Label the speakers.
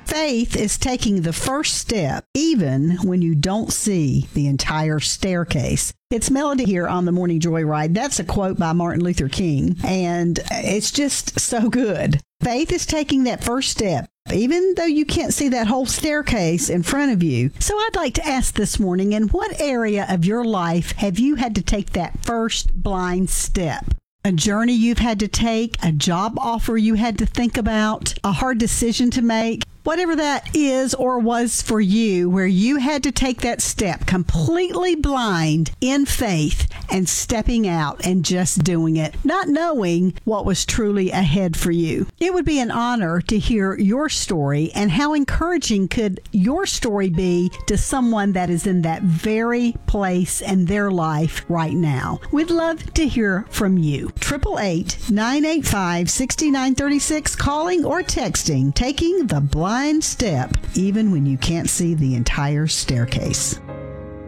Speaker 1: Faith is taking the first step even when you don't see the entire staircase. It's Melody here on the Morning Joyride. That's a quote by Martin Luther King, and it's just so good. Faith is taking that first step, even though you can't see that whole staircase in front of you. So I'd like to ask this morning, in what area of your life have you had to take that first blind step? A journey you've had to take, a job offer you had to think about, a hard decision to make, whatever that is or was for you, where you had to take that step completely blind in faith and stepping out and just doing it, not knowing what was truly ahead for you. It would be an honor to hear your story, and how encouraging could your story be to someone that is in that very place in their life right now. We'd love to hear from you. 888-985-6936, calling or texting, taking the blind step even when you can't see the entire staircase.